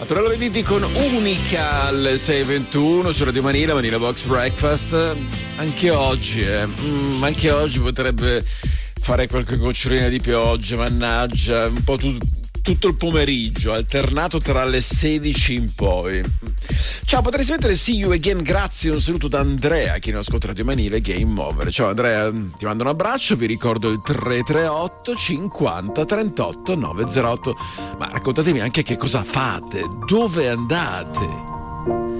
Tra lunedì con Unica al 6:21 su Radio Manila, Manila Box Breakfast. Anche oggi potrebbe fare qualche gocciolina di pioggia, mannaggia, un po' tutto il pomeriggio, alternato tra le 16 in poi. Ciao, potresti mettere See You Again, grazie, un saluto da Andrea, che non ascolta Radio Manila e Game Over. Ciao Andrea, ti mando un abbraccio, vi ricordo il 338 50 38 908. Ma raccontatemi anche che cosa fate, dove andate.